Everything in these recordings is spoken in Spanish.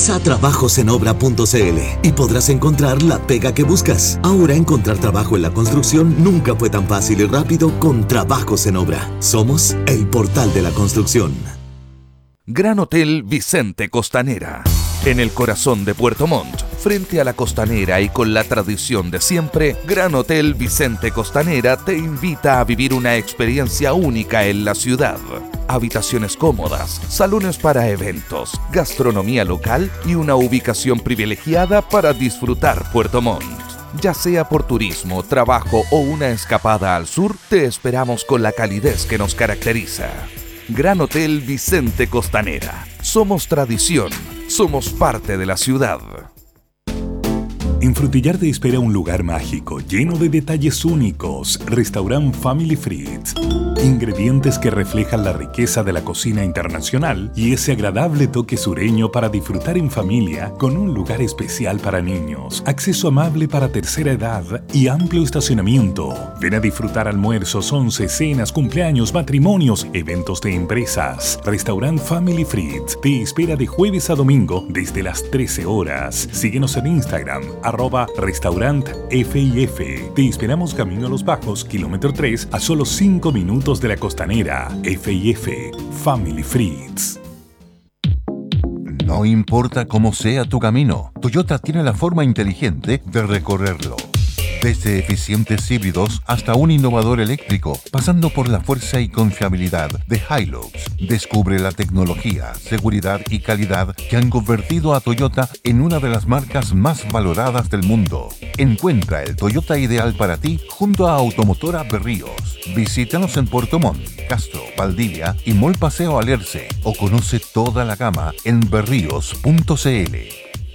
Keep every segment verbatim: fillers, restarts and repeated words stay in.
Ingresa a trabajos en obra punto c l y podrás encontrar la pega que buscas. Ahora encontrar trabajo en la construcción nunca fue tan fácil y rápido con Trabajos en Obra. Somos el portal de la construcción. Gran Hotel Vicente Costanera. En el corazón de Puerto Montt, frente a la costanera y con la tradición de siempre, Gran Hotel Vicente Costanera te invita a vivir una experiencia única en la ciudad. Habitaciones cómodas, salones para eventos, gastronomía local y una ubicación privilegiada para disfrutar Puerto Montt. Ya sea por turismo, trabajo o una escapada al sur, te esperamos con la calidez que nos caracteriza. Gran Hotel Vicente Costanera. Somos tradición, somos parte de la ciudad. En Frutillar te espera un lugar mágico, lleno de detalles únicos. Restaurant Family Fritz. Ingredientes que reflejan la riqueza de la cocina internacional y ese agradable toque sureño para disfrutar en familia con un lugar especial para niños, acceso amable para tercera edad y amplio estacionamiento. Ven a disfrutar almuerzos, once, cenas, cumpleaños, matrimonios, eventos de empresas. Restaurant Family Fritz te espera de jueves a domingo desde las trece horas. Síguenos en Instagram, arroba restaurant F I F. Te esperamos camino a Los Bajos, kilómetro tres, a solo cinco minutos de la costanera. F I F, Family Fritz. No importa cómo sea tu camino, Toyota tiene la forma inteligente de recorrerlo. Desde eficientes híbridos hasta un innovador eléctrico, pasando por la fuerza y confiabilidad de Hilux. Descubre la tecnología, seguridad y calidad que han convertido a Toyota en una de las marcas más valoradas del mundo. Encuentra el Toyota ideal para ti junto a Automotora Berríos. Visítanos en Puerto Montt, Castro, Valdivia y Mall Paseo Alerce o conoce toda la gama en berríos punto c l.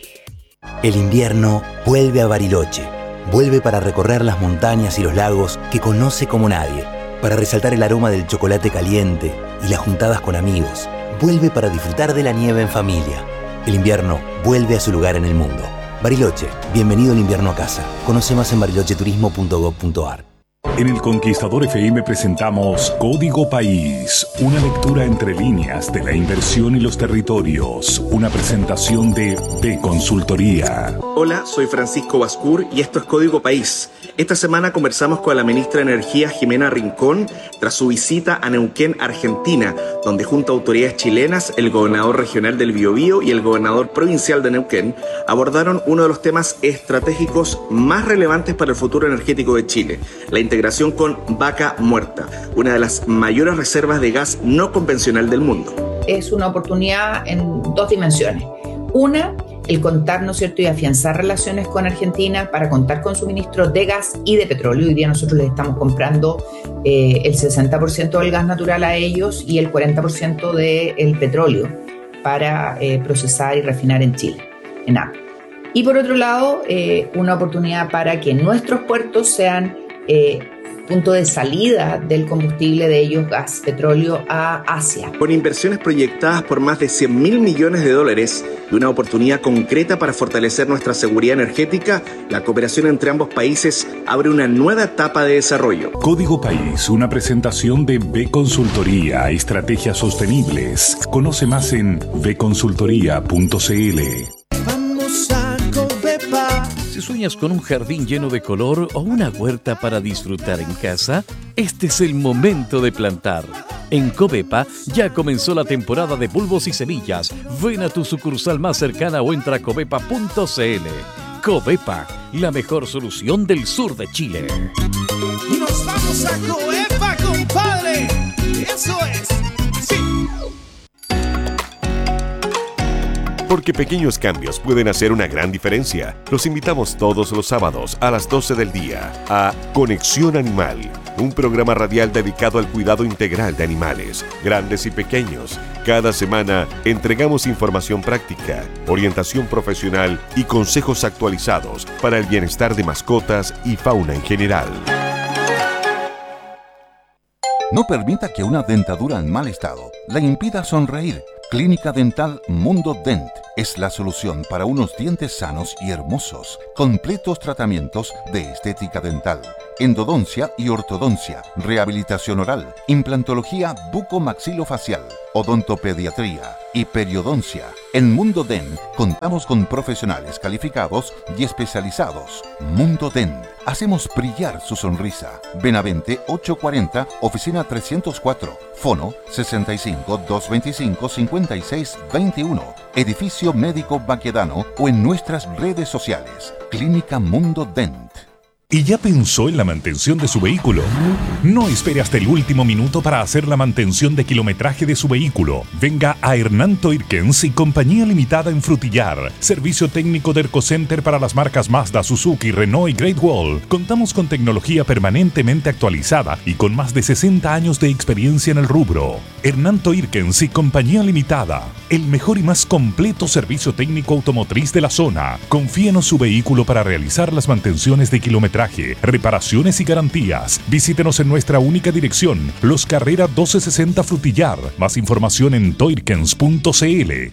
El invierno vuelve a Bariloche. Vuelve para recorrer las montañas y los lagos que conoce como nadie, para resaltar el aroma del chocolate caliente y las juntadas con amigos. Vuelve para disfrutar de la nieve en familia. El invierno vuelve a su lugar en el mundo. Bariloche, bienvenido el invierno a casa. Conoce más en bariloche turismo punto gob punto a r. En El Conquistador F M presentamos Código País, una lectura entre líneas de la inversión y los territorios, una presentación de B Consultoría. Hola, soy Francisco Bascur y esto es Código País. Esta semana conversamos con la ministra de Energía, Jimena Rincón, tras su visita a Neuquén, Argentina, donde junto a autoridades chilenas, el gobernador regional del Biobío y el gobernador provincial de Neuquén abordaron uno de los temas estratégicos más relevantes para el futuro energético de Chile, la integración con Vaca Muerta, una de las mayores reservas de gas no convencional del mundo. Es una oportunidad en dos dimensiones. Una, el contar, ¿no es cierto?, y afianzar relaciones con Argentina para contar con suministros de gas y de petróleo. Hoy día nosotros les estamos comprando eh, el sesenta por ciento del gas natural a ellos y el cuarenta por ciento del petróleo para eh, procesar y refinar en Chile, en A P. Y por otro lado, eh, una oportunidad para que nuestros puertos sean eh, punto de salida del combustible de ellos, gas, petróleo, a Asia. Con inversiones proyectadas por más de cien mil millones de dólares y una oportunidad concreta para fortalecer nuestra seguridad energética, la cooperación entre ambos países abre una nueva etapa de desarrollo. Código País, una presentación de B Consultoría, estrategias sostenibles. Conoce más en b consultoría punto c l. Si sueñas con un jardín lleno de color o una huerta para disfrutar en casa, este es el momento de plantar. En Covepa ya comenzó la temporada de bulbos y semillas. Ven a tu sucursal más cercana o entra a covepa punto c l. Covepa, la mejor solución del sur de Chile. Nos vamos a Covepa, compadre. Eso es. Sí. Porque pequeños cambios pueden hacer una gran diferencia. Los invitamos todos los sábados a las doce del día a Conexión Animal, un programa radial dedicado al cuidado integral de animales, grandes y pequeños. Cada semana entregamos información práctica, orientación profesional y consejos actualizados para el bienestar de mascotas y fauna en general. No permita que una dentadura en mal estado la impida sonreír. Clínica Dental Mundo Dent es la solución para unos dientes sanos y hermosos. Completos tratamientos de estética dental, endodoncia y ortodoncia, rehabilitación oral, implantología bucomaxilofacial, odontopediatría y periodoncia. En Mundo Dent contamos con profesionales calificados y especializados. Mundo Dent. Hacemos brillar su sonrisa. Benavente ochocientos cuarenta, oficina trescientos cuatro. Fono sesenta y cinco, doscientos veinticinco, cincuenta y seis veintiuno. Edificio Médico Baquedano o en nuestras redes sociales. Clínica Mundo Dent. ¿Y ya pensó en la mantención de su vehículo? No espere hasta el último minuto para hacer la mantención de kilometraje de su vehículo. Venga a Hernán Toirkens y Compañía Limitada en Frutillar. Servicio técnico de Ercocenter para las marcas Mazda, Suzuki, Renault y Great Wall. Contamos con tecnología permanentemente actualizada y con más de sesenta años de experiencia en el rubro. Hernán Toirkens y Compañía Limitada. El mejor y más completo servicio técnico automotriz de la zona. Confíenos su vehículo para realizar las mantenciones de kilometraje, reparaciones y garantías. Visítenos en nuestra única dirección, Los Carrera doce sesenta Frutillar. Más información en toirkens punto c l.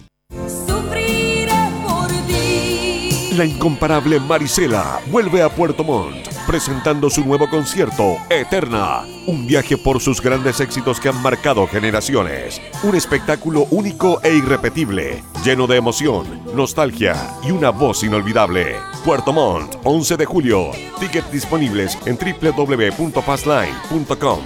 La incomparable Marisela vuelve a Puerto Montt, presentando su nuevo concierto, Eterna. Un viaje por sus grandes éxitos que han marcado generaciones. Un espectáculo único e irrepetible, lleno de emoción, nostalgia y una voz inolvidable. Puerto Montt, once de julio. Tickets disponibles en doble u doble u doble u punto fastline punto com.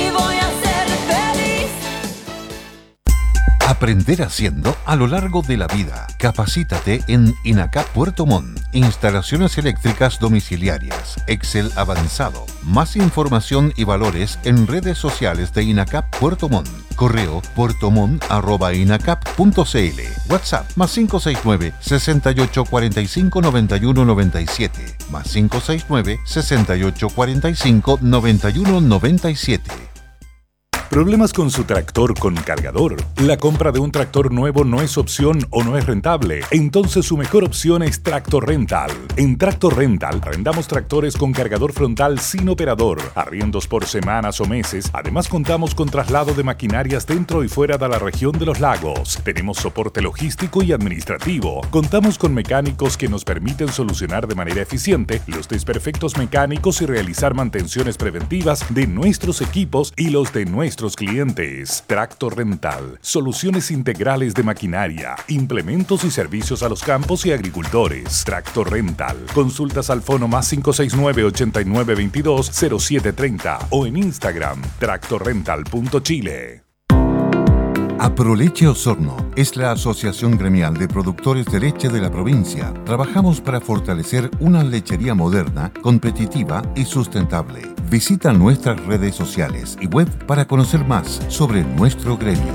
Aprender haciendo a lo largo de la vida. Capacítate en INACAP Puerto Montt. Instalaciones eléctricas domiciliarias. Excel avanzado. Más información y valores en redes sociales de INACAP Puerto Montt. Correo puertomont arroba inacap punto c l. WhatsApp más cinco seis nueve, seis ocho cuatro cinco, nueve uno nueve siete. Más cinco seis nueve, seis ocho cuatro cinco, nueve uno nueve siete. ¿Problemas con su tractor con cargador? ¿La compra de un tractor nuevo no es opción o no es rentable? Entonces su mejor opción es Tractor Rental. En Tractor Rental arrendamos tractores con cargador frontal sin operador, arriendos por semanas o meses. Además contamos con traslado de maquinarias dentro y fuera de la región de los lagos. Tenemos soporte logístico y administrativo. Contamos con mecánicos que nos permiten solucionar de manera eficiente los desperfectos mecánicos y realizar mantenciones preventivas de nuestros equipos y los de nuestros clientes. Tractor Rental, soluciones integrales de maquinaria, implementos y servicios a los campos y agricultores. Tractor Rental, consultas al fono más cinco seis nueve, ocho nueve dos dos, cero siete tres cero o en Instagram, tractor rental punto chile. Aproleche Osorno es la asociación gremial de productores de leche de la provincia. Trabajamos para fortalecer una lechería moderna, competitiva y sustentable. Visita nuestras redes sociales y web para conocer más sobre nuestro gremio.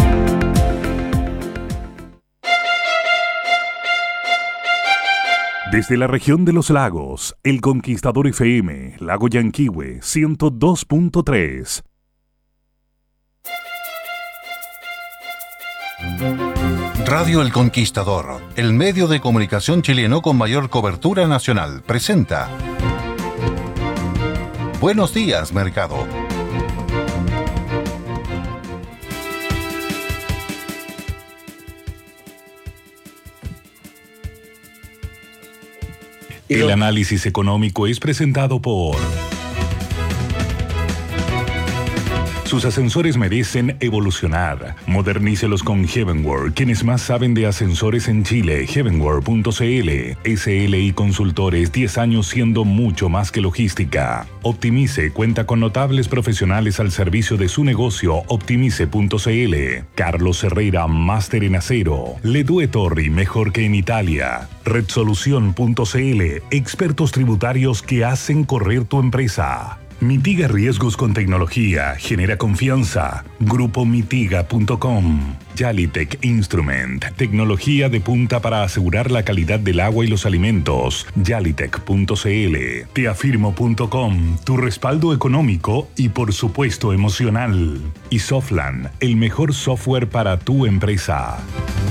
Desde la región de los lagos, El Conquistador F M, Lago Yanquihue, ciento dos punto tres. Radio El Conquistador, el medio de comunicación chileno con mayor cobertura nacional, presenta Buenos Días, Mercado. El análisis económico es presentado por... Sus ascensores merecen evolucionar. Modernícelos con Heavenworld, quienes más saben de ascensores en Chile. heavenworld punto c l. S L I Consultores, diez años siendo mucho más que logística. Optimice cuenta con notables profesionales al servicio de su negocio. optimice punto c l. Carlos Herrera, máster en acero. Le Due Torri, mejor que en Italia. redsolución punto c l. Expertos tributarios que hacen correr tu empresa. Mitiga riesgos con tecnología, genera confianza. grupo mitiga punto com. Yalitech Instrument, tecnología de punta para asegurar la calidad del agua y los alimentos. Yalitech punto c l. Teafirmo punto com, tu respaldo económico y por supuesto emocional. Y Softland, el mejor software para tu empresa.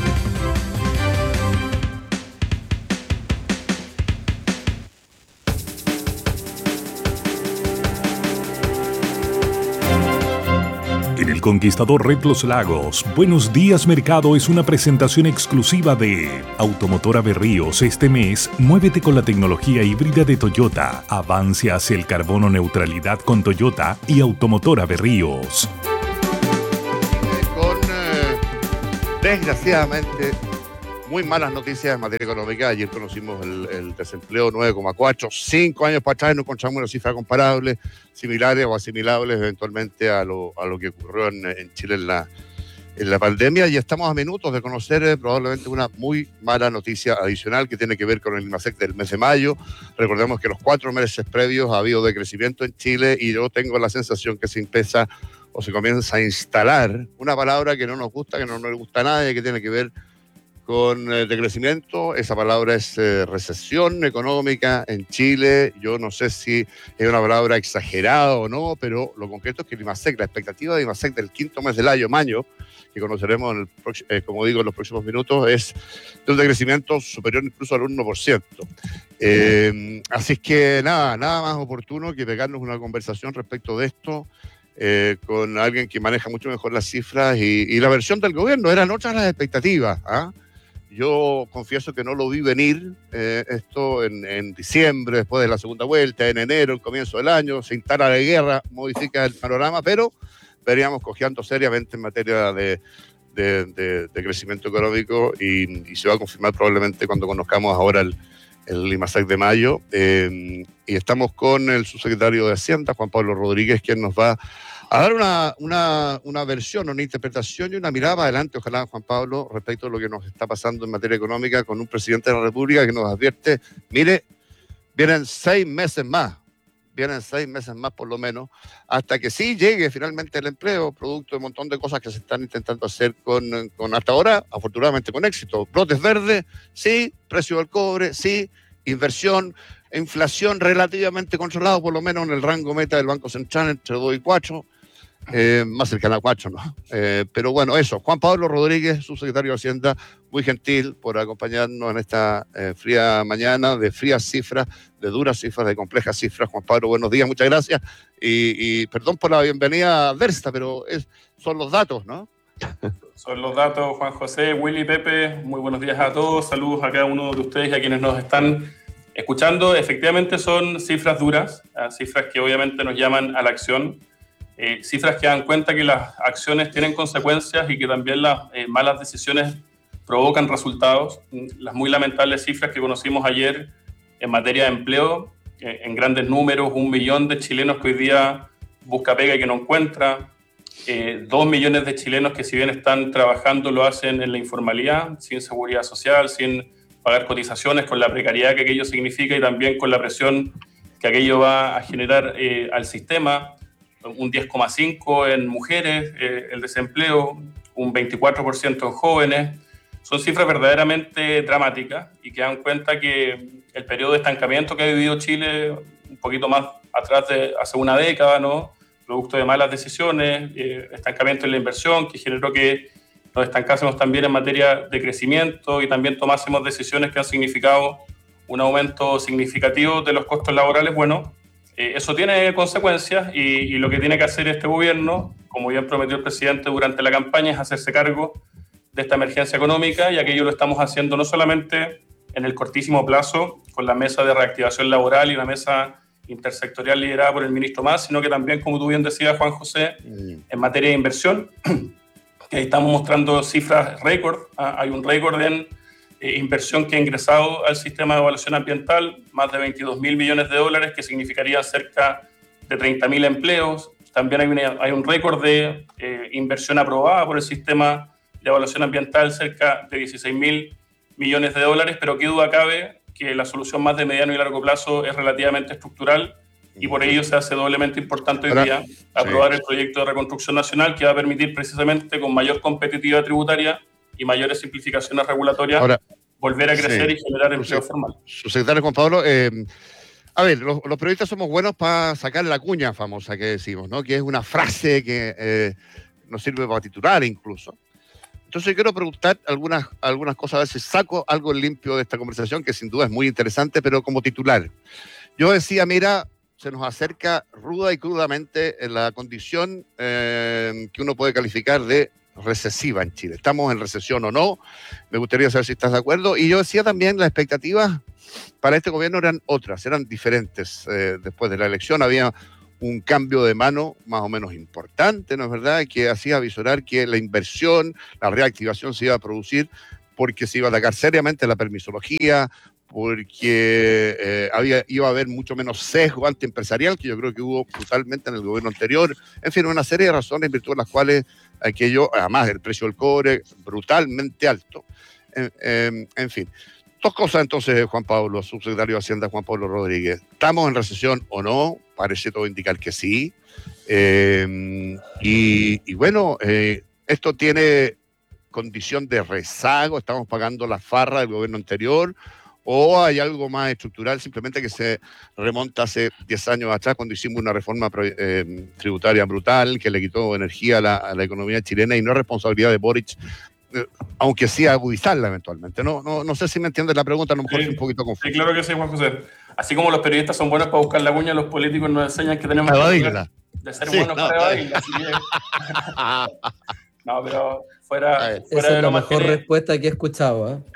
En El Conquistador Red Los Lagos, Buenos Días Mercado es una presentación exclusiva de Automotora Berríos. Este mes, muévete con la tecnología híbrida de Toyota. Avance hacia el carbono neutralidad con Toyota y Automotora Berríos. Con eh, Desgraciadamente, muy malas noticias en materia económica. Ayer conocimos el, el desempleo nueve coma cuatro. Cinco años para atrás no encontramos una cifra comparable, similares o asimilables eventualmente a lo, a lo que ocurrió en, en Chile en la, en la pandemia. Y estamos a minutos de conocer eh, probablemente una muy mala noticia adicional que tiene que ver con el IMASEC del mes de mayo. Recordemos que los cuatro meses previos ha habido decrecimiento en Chile y yo tengo la sensación que se empieza o se comienza a instalar una palabra que no nos gusta, que no nos gusta a nadie, que tiene que ver con el decrecimiento. Esa palabra es eh, recesión económica en Chile. Yo no sé si es una palabra exagerada o no, pero lo concreto es que el IMASEC, la expectativa de IMASEC del quinto mes del año, mayo, que conoceremos, en el próximo, eh, como digo, en los próximos minutos, es de un decrecimiento superior incluso al uno por ciento. Eh, así es que nada, nada más oportuno que pegarnos una conversación respecto de esto, Eh, con alguien que maneja mucho mejor las cifras y, y la versión del gobierno. Eran otras las expectativas. ¿ah? Yo confieso que no lo vi venir eh, esto en, en diciembre, después de la segunda vuelta, en enero, el comienzo del año, se instala la guerra, modifica el panorama, pero veríamos cojeando seriamente en materia de, de, de, de crecimiento económico y, y se va a confirmar probablemente cuando conozcamos ahora el el IMASEC de mayo, eh, y estamos con el subsecretario de Hacienda, Juan Pablo Rodríguez, quien nos va a dar una, una, una versión, una interpretación y una mirada para adelante, ojalá, Juan Pablo, respecto a lo que nos está pasando en materia económica con un presidente de la República que nos advierte, mire, vienen seis meses más, vienen seis meses más por lo menos, hasta que sí llegue finalmente el empleo, producto de un montón de cosas que se están intentando hacer con, con hasta ahora, afortunadamente con éxito. Brotes verdes, sí, precio del cobre, sí, inversión, inflación relativamente controlado, por lo menos en el rango meta del Banco Central, entre dos y cuatro, eh, más cercano a cuatro, ¿no? Eh, pero bueno, eso. Juan Pablo Rodríguez, subsecretario de Hacienda, muy gentil por acompañarnos en esta eh, fría mañana, de frías cifras, de duras cifras, de complejas cifras. Juan Pablo, buenos días, muchas gracias. Y, y perdón por la bienvenida adversa, pero es, son los datos, ¿no? Son los datos, Juan José, Willy, Pepe, muy buenos días a todos, saludos a cada uno de ustedes y a quienes nos están escuchando. Efectivamente son cifras duras, ¿eh? Cifras que obviamente nos llaman a la acción, eh, cifras que dan cuenta que las acciones tienen consecuencias y que también las eh, malas decisiones provocan resultados. Las muy lamentables cifras que conocimos ayer en materia de empleo, eh, en grandes números, un millón de chilenos que hoy día busca pega y que no encuentra, Eh, dos millones de chilenos que si bien están trabajando lo hacen en la informalidad, sin seguridad social, sin pagar cotizaciones, con la precariedad que aquello significa y también con la presión que aquello va a generar eh, al sistema. Un diez coma cinco por ciento en mujeres, eh, el desempleo, un veinticuatro por ciento en jóvenes. Son cifras verdaderamente dramáticas y que dan cuenta que el periodo de estancamiento que ha vivido Chile, un poquito más atrás de hace una década, ¿no?, producto de malas decisiones, eh, estancamiento en la inversión, que generó que nos estancásemos también en materia de crecimiento y también tomásemos decisiones que han significado un aumento significativo de los costos laborales. Bueno, eh, eso tiene consecuencias y, y lo que tiene que hacer este gobierno, como bien prometió el presidente durante la campaña, es hacerse cargo de esta emergencia económica, y aquello lo estamos haciendo no solamente en el cortísimo plazo, con la mesa de reactivación laboral y la mesa intersectorial liderada por el ministro Mas, sino que también, como tú bien decías, Juan José, en materia de inversión, que ahí estamos mostrando cifras récord. ¿ah? Hay un récord en eh, inversión que ha ingresado al sistema de evaluación ambiental, más de veintidós mil millones de dólares, que significaría cerca de treinta mil empleos. También hay, una, hay un récord de eh, inversión aprobada por el sistema de evaluación ambiental, cerca de dieciséis mil millones de dólares, pero qué duda cabe que la solución más de mediano y largo plazo es relativamente estructural, y por ello se hace doblemente importante hoy día aprobar el proyecto de reconstrucción nacional, que va a permitir precisamente, con mayor competitividad tributaria y mayores simplificaciones regulatorias, Ahora, volver a crecer sí. y generar empleo formal. Subsecretario Juan Pablo, eh, a ver, los, los periodistas somos buenos para sacar la cuña famosa que decimos, ¿no?, que es una frase que eh, nos sirve para titular incluso. Entonces quiero preguntar algunas, algunas cosas, a ver si saco algo limpio de esta conversación, que sin duda es muy interesante, pero como titular. Yo decía, mira, se nos acerca ruda y crudamente en la condición eh, que uno puede calificar de recesiva en Chile. ¿Estamos en recesión o no? Me gustaría saber si estás de acuerdo. Y yo decía también, las expectativas para este gobierno eran otras, eran diferentes. Eh, después de la elección había un cambio de mano más o menos importante, ¿no es verdad?, que hacía visorar que la inversión, la reactivación se iba a producir porque se iba a atacar seriamente la permisología, porque eh, había, iba a haber mucho menos sesgo antiempresarial, que yo creo que hubo brutalmente en el gobierno anterior. En fin, una serie de razones en virtud de las cuales aquello, además el precio del cobre brutalmente alto. En, en, en fin, dos cosas entonces, Juan Pablo, subsecretario de Hacienda Juan Pablo Rodríguez. ¿Estamos en recesión o no? Parece todo indicar que sí. Eh, y, y bueno, eh, esto tiene condición de rezago, estamos pagando la farra del gobierno anterior, o hay algo más estructural, simplemente que se remonta hace diez años atrás, cuando hicimos una reforma eh, tributaria brutal que le quitó energía a la, a la economía chilena, y no es responsabilidad de Boric, eh, aunque sí agudizarla eventualmente. No, no, no sé si me entiendes la pregunta, a lo mejor Sí, es un poquito confuso. Sí, claro que sí, Juan José. Así como los periodistas son buenos para buscar la cuña, los políticos nos enseñan que tenemos que de ser Sí, buenos no, para evadirla. Así que... No, pero fuera, Esa fuera es de la lo mejor tiene, respuesta que he escuchado. ¿eh?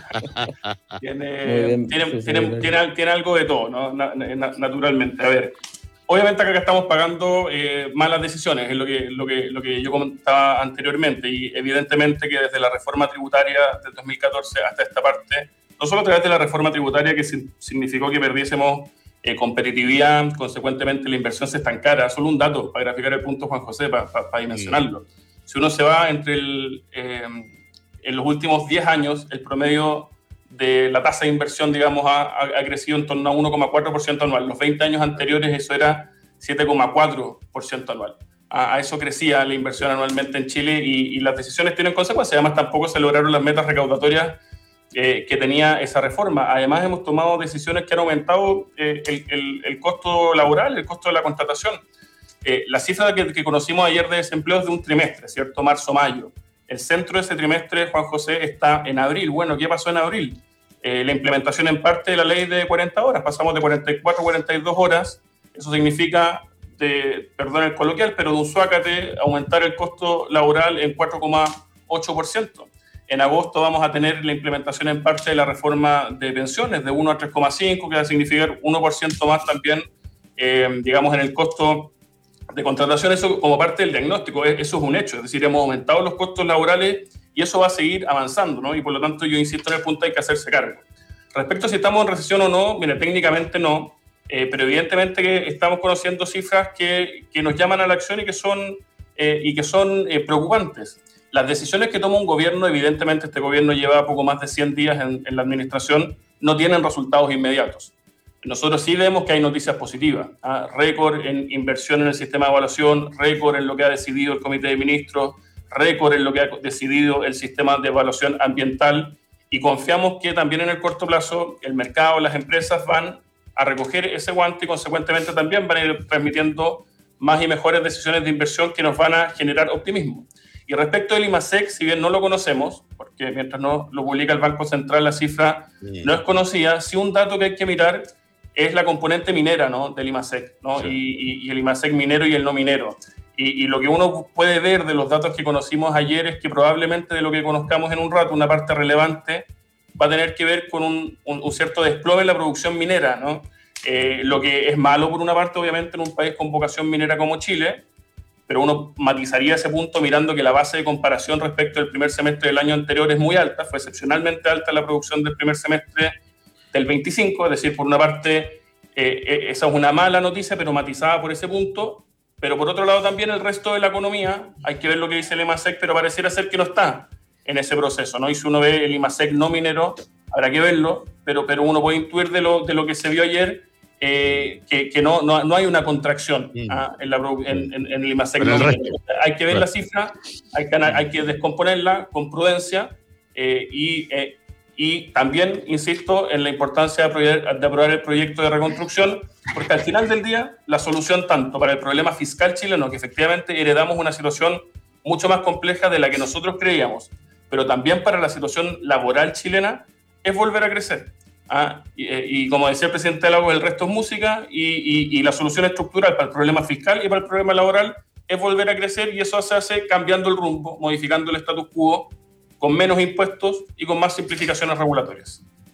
tiene, Muy bien, tiene, sí, sí, tiene, bien. tiene, tiene algo de todo, ¿no? Na- na- naturalmente. A ver, obviamente acá estamos pagando eh, malas decisiones, es lo que, lo, que, lo que yo comentaba anteriormente, y evidentemente que desde la reforma tributaria del dos mil catorce hasta esta parte, no solo a través de la reforma tributaria que sin- significó que perdiésemos eh, competitividad, consecuentemente la inversión se estancara. Solo un dato para graficar el punto, Juan José, para, para, para dimensionarlo. Si uno se va entre el, eh, en los últimos diez años, el promedio de la tasa de inversión, digamos, ha, ha, ha crecido en torno a uno coma cuatro por ciento anual. Los veinte años anteriores eso era siete coma cuatro por ciento anual. A, a eso crecía la inversión anualmente en Chile, y, y las decisiones tienen consecuencias. Además, tampoco se lograron las metas recaudatorias eh, que tenía esa reforma. Además, hemos tomado decisiones que han aumentado eh, el, el, el costo laboral, el costo de la contratación. Eh, la cifra que, que conocimos ayer de desempleo es de un trimestre, ¿cierto? Marzo-mayo. El centro de ese trimestre, Juan José, está en abril. Bueno, ¿qué pasó en abril? Eh, la implementación en parte de la ley de cuarenta horas. Pasamos de cuarenta y cuatro a cuarenta y dos horas. Eso significa, de, perdón el coloquial, pero de un suácate aumentar el costo laboral en cuatro coma ocho por ciento. En agosto vamos a tener la implementación en parte de la reforma de pensiones de uno a tres coma cinco, que va a significar uno por ciento más también, eh, digamos, en el costo de contratación. Eso como parte del diagnóstico, eso es un hecho, es decir, hemos aumentado los costos laborales y eso va a seguir avanzando, ¿no? Y por lo tanto yo insisto en el punto, hay que hacerse cargo. Respecto a si estamos en recesión o no, mire, técnicamente no, eh, pero evidentemente que estamos conociendo cifras que, que nos llaman a la acción y que son, eh, y que son eh, preocupantes. Las decisiones que toma un gobierno, evidentemente este gobierno lleva poco más de cien días en, en la administración, no tienen resultados inmediatos. Nosotros sí vemos que hay noticias positivas, ¿ah? Récord en inversión en el sistema de evaluación, récord en lo que ha decidido el Comité de Ministros, récord en lo que ha decidido el sistema de evaluación ambiental, y confiamos que también en el corto plazo el mercado, las empresas van a recoger ese guante y consecuentemente también van a ir transmitiendo más y mejores decisiones de inversión que nos van a generar optimismo. Y respecto del IMASEC, si bien no lo conocemos, porque mientras no lo publica el Banco Central la cifra no es conocida, sí un dato que hay que mirar es la componente minera, ¿no?, del IMASEC, ¿no? Sí. y, y, y el IMASEC minero y el no minero. Y, y lo que uno puede ver de los datos que conocimos ayer es que probablemente de lo que conozcamos en un rato, una parte relevante va a tener que ver con un, un, un cierto desplome en la producción minera, ¿no? Eh, lo que es malo por una parte, obviamente, en un país con vocación minera como Chile, pero uno matizaría ese punto mirando que la base de comparación respecto al primer semestre del año anterior es muy alta, fue excepcionalmente alta la producción del primer semestre del veinticinco, es decir, por una parte, eh, esa es una mala noticia, pero matizada por ese punto, pero por otro lado también el resto de la economía, hay que ver lo que dice el IMASEC, pero pareciera ser que no está en ese proceso, ¿no? Y si uno ve el IMASEC no minero, habrá que verlo, pero, pero uno puede intuir de lo, de lo que se vio ayer, eh, que, que no, no, no hay una contracción mm. ¿ah? en, la, en, en, en el IMASEC no minero. Hay que ver la cifra, hay que, hay que descomponerla con prudencia, eh, y... Eh, Y también insisto en la importancia de aprobar, de aprobar el proyecto de reconstrucción, porque al final del día la solución tanto para el problema fiscal chileno, que efectivamente heredamos una situación mucho más compleja de la que nosotros creíamos, pero también para la situación laboral chilena, es volver a crecer. ¿ah? Y, y como decía el presidente Lagos, el resto es música, y, y, y la solución estructural para el problema fiscal y para el problema laboral es volver a crecer, y eso se hace cambiando el rumbo, modificando el status quo, con menos impuestos y con más simplificaciones regulatorias.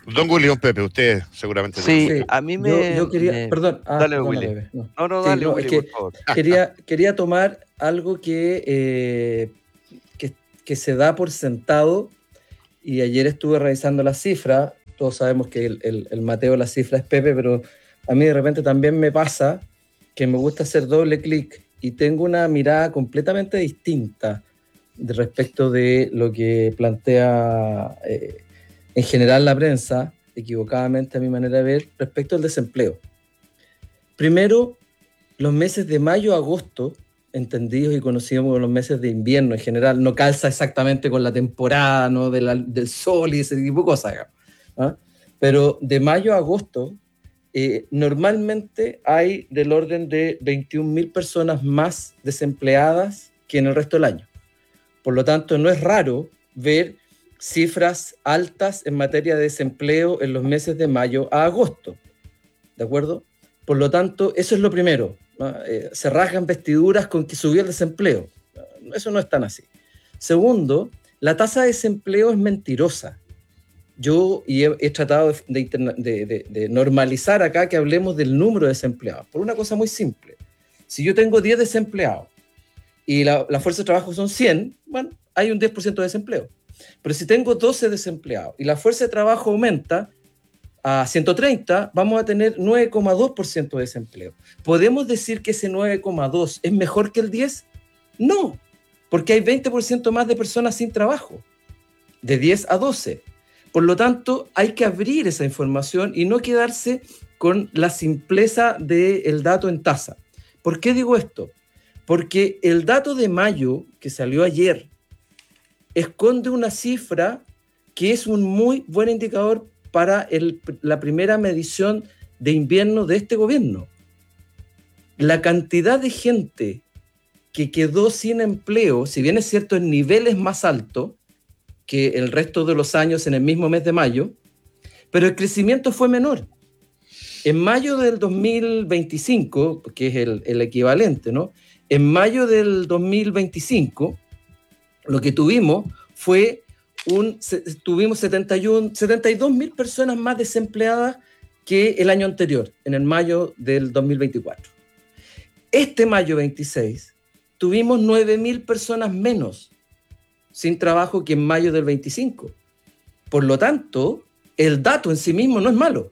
Don William Pepe, usted seguramente. Sí, sí, a mí me... Yo, yo quería... me... Perdón. Ah, dale, perdona, Willy. Pepe, no. no, no, sí, dale, no, Willy, es que por favor. Quería, quería tomar algo que, eh, que, que se da por sentado, y ayer estuve revisando las cifras. Todos sabemos que el, el, el Mateo de la cifra es Pepe, pero a mí de repente también me pasa que me gusta hacer doble clic y tengo una mirada completamente distinta de respecto de lo que plantea eh, en general la prensa, equivocadamente a mi manera de ver, respecto al desempleo. Primero, los meses de mayo a agosto, entendidos y conocidos como los meses de invierno en general, no calza exactamente con la temporada, ¿no? de la, del sol y ese tipo de cosas, ¿ah? Pero de mayo a agosto, eh, normalmente hay del orden de veintiún mil personas más desempleadas que en el resto del año. Por lo tanto, no es raro ver cifras altas en materia de desempleo en los meses de mayo a agosto, ¿de acuerdo? Por lo tanto, eso es lo primero, ¿no? Eh, se rasgan vestiduras con que subió el desempleo. Eso no es tan así. Segundo, la tasa de desempleo es mentirosa. Yo y he, he tratado de, de, de, de normalizar acá que hablemos del número de desempleados, por una cosa muy simple. Si yo tengo diez desempleados y la, la fuerza de trabajo son cien, bueno, hay un diez por ciento de desempleo. Pero si tengo doce desempleados y la fuerza de trabajo aumenta a ciento treinta, vamos a tener nueve coma dos por ciento de desempleo. ¿Podemos decir que ese nueve coma dos es mejor que el diez? No, porque hay veinte por ciento más de personas sin trabajo, de diez a doce. Por lo tanto, hay que abrir esa información y no quedarse con la simpleza del dato en tasa. ¿Por qué digo esto? Porque el dato de mayo, que salió ayer, esconde una cifra que es un muy buen indicador para el, la primera medición de invierno de este gobierno. La cantidad de gente que quedó sin empleo, si bien es cierto en niveles más altos que el resto de los años en el mismo mes de mayo, pero el crecimiento fue menor. En mayo del dos mil veinticinco, que es el, el equivalente, ¿no? En mayo del dos mil veinticinco, lo que tuvimos fue un, tuvimos setenta y uno, setenta y dos mil personas más desempleadas que el año anterior, en el mayo del dos mil veinticuatro. Este mayo veintiséis tuvimos nueve mil personas menos sin trabajo que en mayo del veinticinco. Por lo tanto, el dato en sí mismo no es malo.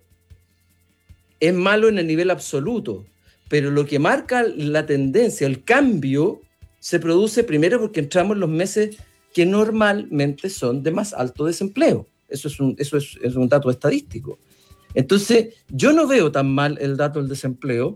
Es malo en el nivel absoluto, pero lo que marca la tendencia, el cambio, se produce primero porque entramos en los meses que normalmente son de más alto desempleo. Eso es un, eso es, es un dato estadístico. Entonces, yo no veo tan mal el dato del desempleo.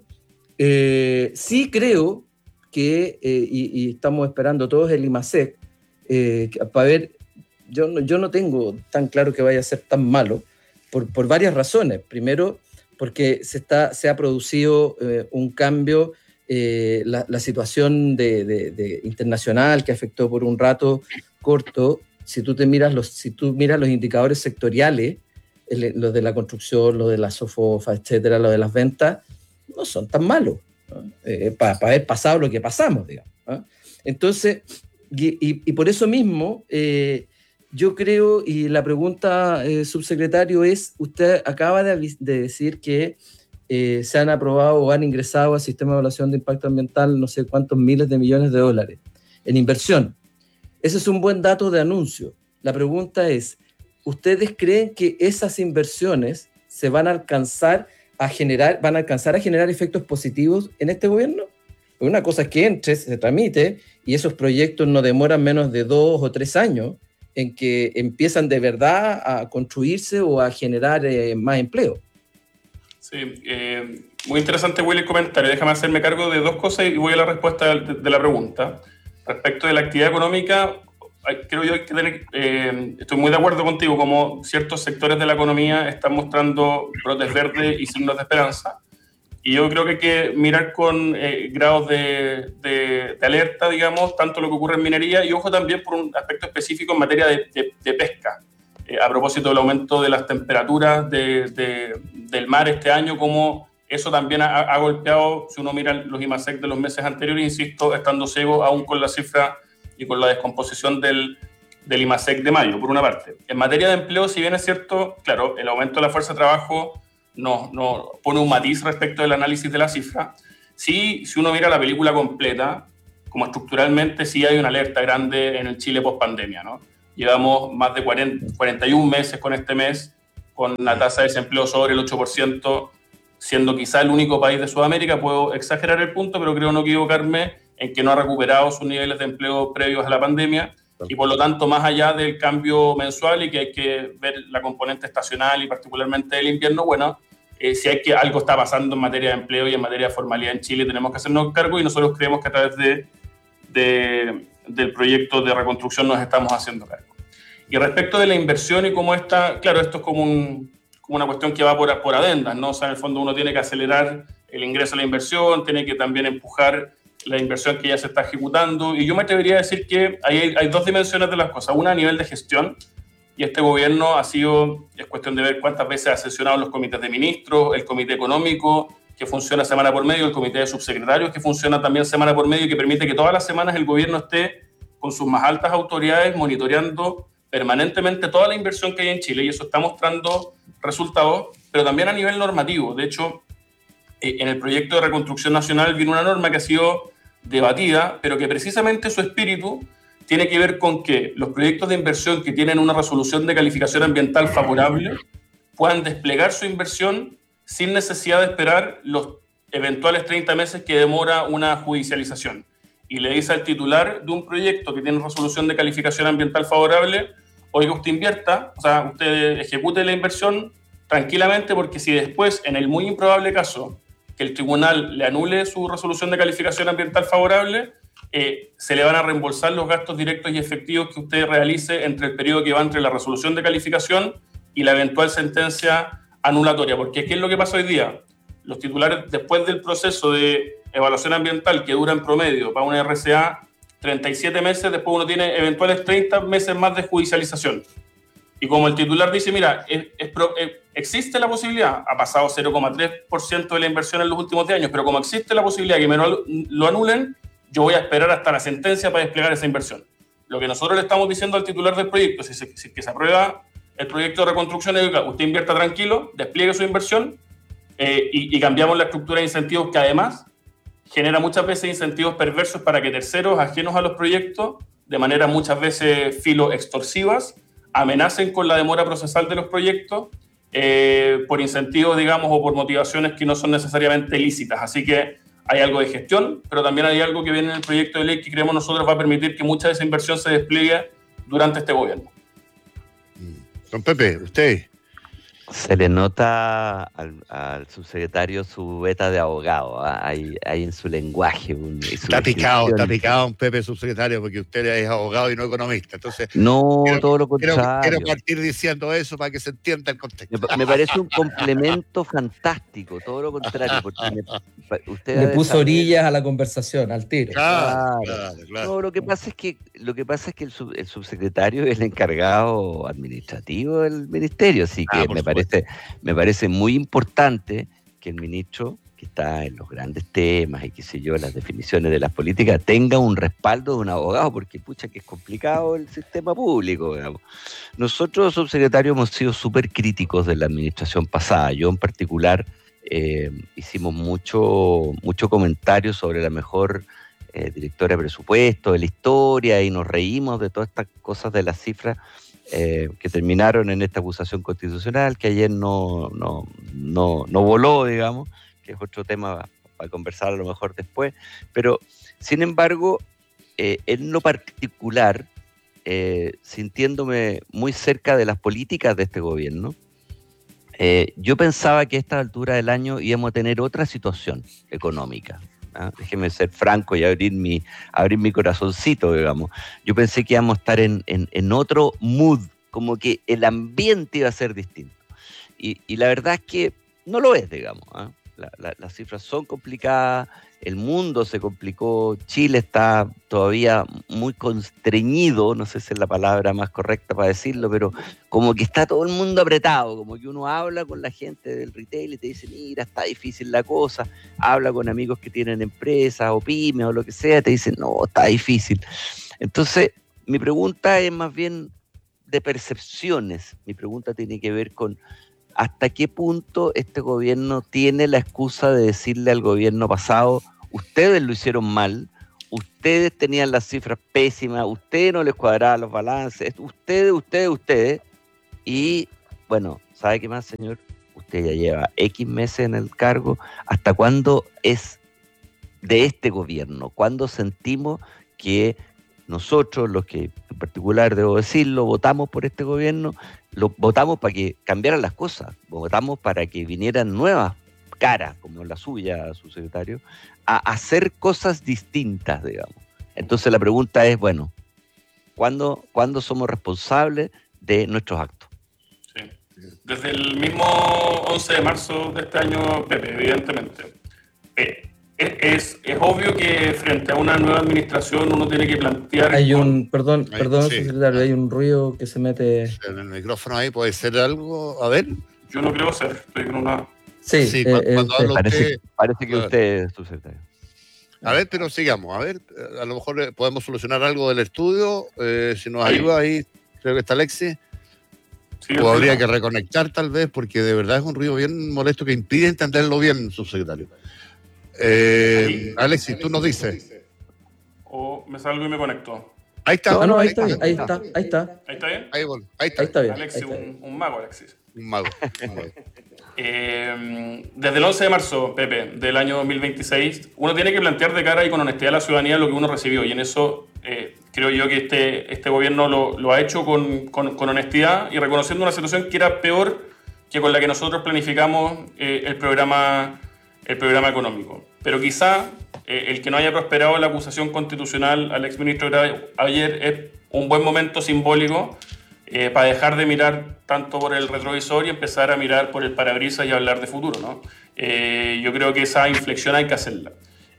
Eh, sí creo que, eh, y, y estamos esperando todos el IMASEC, eh, para ver, yo no, yo no tengo tan claro que vaya a ser tan malo, por, por varias razones. Primero, porque se, está, se ha producido eh, un cambio, eh, la, la situación de, de, de internacional que afectó por un rato corto. Si tú, te miras, los, si tú miras los indicadores sectoriales, el, los de la construcción, los de la SOFOFA, etcétera, los de las ventas, no son tan malos, ¿no? eh, para, para haber pasado lo que pasamos, digamos, ¿no? Entonces, y, y, y por eso mismo, eh, yo creo, y la pregunta, eh, subsecretario, es, usted acaba de, de decir que eh, se han aprobado o han ingresado al sistema de evaluación de impacto ambiental no sé cuántos miles de millones de dólares en inversión. Ese es un buen dato de anuncio. La pregunta es, ¿ustedes creen que esas inversiones se van a alcanzar a generar, van a alcanzar a generar efectos positivos en este gobierno? Una cosa es que entre, se tramite, y esos proyectos no demoran menos de dos o tres años en que empiezan de verdad a construirse o a generar eh, más empleo. Sí, eh, muy interesante, Willy, el comentario. Déjame hacerme cargo de dos cosas y voy a la respuesta de, de la pregunta. Respecto de la actividad económica, creo yo que tener, eh, estoy muy de acuerdo contigo, como ciertos sectores de la economía están mostrando brotes verdes y signos de esperanza. Y yo creo que hay que mirar con eh, grados de, de, de alerta, digamos, tanto lo que ocurre en minería y, ojo, también por un aspecto específico en materia de, de, de pesca. Eh, a propósito del aumento de las temperaturas de, de, del mar este año, como eso también ha, ha golpeado, si uno mira los IMASEC de los meses anteriores, insisto, estando ciego aún con la cifra y con la descomposición del, del IMASEC de mayo, por una parte. En materia de empleo, si bien es cierto, claro, el aumento de la fuerza de trabajo nos, nos pone un matiz respecto del análisis de la cifra. Sí, si uno mira la película completa, como estructuralmente sí hay una alerta grande en el Chile post-pandemia, ¿no? Llevamos más de cuarenta, cuarenta y un meses con este mes, con la tasa de desempleo sobre el ocho por ciento, siendo quizá el único país de Sudamérica, puedo exagerar el punto, pero creo no equivocarme en que no ha recuperado sus niveles de empleo previos a la pandemia, y por lo tanto, más allá del cambio mensual y que hay que ver la componente estacional y particularmente del invierno, bueno, eh, si hay que algo está pasando en materia de empleo y en materia de formalidad en Chile, tenemos que hacernos cargo, y nosotros creemos que a través de, de, del proyecto de reconstrucción nos estamos haciendo cargo. Y respecto de la inversión y cómo está, claro, esto es como, un, como una cuestión que va por, por adendas, ¿no? O sea, en el fondo uno tiene que acelerar el ingreso a la inversión, tiene que también empujar la inversión que ya se está ejecutando, y yo me atrevería a decir que hay, hay dos dimensiones de las cosas. Una a nivel de gestión, y este gobierno ha sido, es cuestión de ver cuántas veces ha sesionado los comités de ministros, el comité económico, que funciona semana por medio, el comité de subsecretarios, que funciona también semana por medio, y que permite que todas las semanas el gobierno esté con sus más altas autoridades monitoreando permanentemente toda la inversión que hay en Chile, y eso está mostrando resultados, pero también a nivel normativo. De hecho, en el proyecto de reconstrucción nacional viene una norma que ha sido debatida, pero que precisamente su espíritu tiene que ver con que los proyectos de inversión que tienen una resolución de calificación ambiental favorable puedan desplegar su inversión sin necesidad de esperar los eventuales treinta meses que demora una judicialización. Y le dice al titular de un proyecto que tiene resolución de calificación ambiental favorable: oiga, usted invierta, o sea, usted ejecute la inversión tranquilamente, porque si después, en el muy improbable caso que el tribunal le anule su resolución de calificación ambiental favorable, eh, se le van a reembolsar los gastos directos y efectivos que usted realice entre el periodo que va entre la resolución de calificación y la eventual sentencia anulatoria. Porque ¿qué es lo que pasa hoy día? Los titulares, después del proceso de evaluación ambiental, que dura en promedio para una R C A treinta y siete meses, después uno tiene eventuales treinta meses más de judicialización. Y como el titular dice, mira, es, es, es, existe la posibilidad, ha pasado cero coma tres por ciento de la inversión en los últimos diez años, pero como existe la posibilidad que me lo, lo anulen, yo voy a esperar hasta la sentencia para desplegar esa inversión. Lo que nosotros le estamos diciendo al titular del proyecto, si se, si que se aprueba el proyecto de reconstrucción, es que usted invierta tranquilo, despliegue su inversión, eh, y, y cambiamos la estructura de incentivos, que además genera muchas veces incentivos perversos para que terceros ajenos a los proyectos, de manera muchas veces filo extorsivas, amenacen con la demora procesal de los proyectos eh, por incentivos, digamos, o por motivaciones que no son necesariamente lícitas. Así que hay algo de gestión, pero también hay algo que viene en el proyecto de ley que creemos nosotros va a permitir que mucha de esa inversión se despliegue durante este gobierno. Don Pepe, usted. Se le nota al, al subsecretario su beta de abogado, ¿eh? hay, hay en su lenguaje. Un, su está picado, está picado un Pepe subsecretario, porque usted es abogado y no economista. Entonces, no, quiero, todo lo contrario. Quiero, quiero partir diciendo eso para que se entienda el contexto. Me, me parece un complemento fantástico, todo lo contrario. Porque me, usted le puso saber... orillas a la conversación, al tiro. Claro, claro, claro. No, lo que pasa es que, lo que, pasa es que el, sub, el subsecretario es el encargado administrativo del ministerio, así que ah, me parece Parece, me parece muy importante que el ministro, que está en los grandes temas y qué sé yo, las definiciones de las políticas, tenga un respaldo de un abogado, porque pucha que es complicado el sistema público, digamos. Nosotros, subsecretarios, hemos sido súper críticos de la administración pasada. Yo en particular eh, hicimos mucho, mucho comentario sobre la mejor eh, directora de presupuesto de la historia, y nos reímos de todas estas cosas de las cifras Eh, que terminaron en esta acusación constitucional, que ayer no, no, no, no voló, digamos, que es otro tema para conversar a lo mejor después, pero sin embargo, eh, en lo particular, eh, sintiéndome muy cerca de las políticas de este gobierno, eh, yo pensaba que a esta altura del año íbamos a tener otra situación económica. ¿Ah? Déjeme ser franco y abrir mi, abrir mi corazoncito, digamos. Yo pensé que íbamos a estar en, en, en otro mood, como que el ambiente iba a ser distinto. Y, y la verdad es que no lo es, digamos. ¿eh? La, la, las cifras son complicadas, el mundo se complicó, Chile está todavía muy constreñido, no sé si es la palabra más correcta para decirlo, pero como que está todo el mundo apretado, como que uno habla con la gente del retail y te dice, mira, está difícil la cosa, habla con amigos que tienen empresas o pymes o lo que sea, te dicen, no, está difícil. Entonces, mi pregunta es más bien de percepciones. Mi pregunta tiene que ver con hasta qué punto este gobierno tiene la excusa de decirle al gobierno pasado, ustedes lo hicieron mal, ustedes tenían las cifras pésimas, ustedes no les cuadraban los balances, ustedes, ustedes, ustedes. Y bueno, ¿sabe qué más, señor? Usted ya lleva X meses en el cargo. ¿Hasta cuándo es de este gobierno? ¿Cuándo sentimos que nosotros, los que en particular, debo decirlo, votamos por este gobierno, lo votamos para que cambiaran las cosas, votamos para que vinieran nuevas caras, como la suya, subsecretario, a hacer cosas distintas, digamos? Entonces la pregunta es, bueno, ¿cuándo, ¿cuándo somos responsables de nuestros actos? Sí. Desde el mismo once de marzo de este año, Pepe, evidentemente. Eh, Es, es obvio que frente a una nueva administración uno tiene que plantear... Hay un, perdón, Ahí, perdón, sí. secretario, hay un ruido que se mete... En el micrófono ahí puede ser algo, a ver. Yo no creo ser, estoy con una... Sí, sí eh, cuando, eh, cuando eh, habla Parece, usted... parece que a ver. usted es subsecretario. A ver, pero sigamos, a ver, a lo mejor eh, podemos solucionar algo del estudio, eh, si nos ayuda ahí, creo que está Alexis. Sí, o habría que reconectar tal vez, porque de verdad es un ruido bien molesto que impide entenderlo bien, subsecretario. Eh, Alexis, tú nos dices. O me salgo y me conecto. Ahí está. No, no, ahí está bien, ahí está, ahí está. ¿Ahí está bien? Ahí, bueno, ahí está. Ahí está bien. Alexis, ahí está un, bien. un mago, Alexis. Un mago. Un mago. Eh, desde el once de marzo, Pepe, del año dos mil veintiséis, uno tiene que plantear de cara y con honestidad a la ciudadanía lo que uno recibió, y en eso eh, creo yo que este, este gobierno lo, lo ha hecho con, con, con honestidad y reconociendo una situación que era peor que con la que nosotros planificamos eh, el, programa, el programa económico. Pero quizá eh, el que no haya prosperado la acusación constitucional al exministro ayer es un buen momento simbólico Eh, para dejar de mirar tanto por el retrovisor y empezar a mirar por el parabrisas y hablar de futuro, ¿no? Eh, yo creo que esa inflexión hay que hacerla.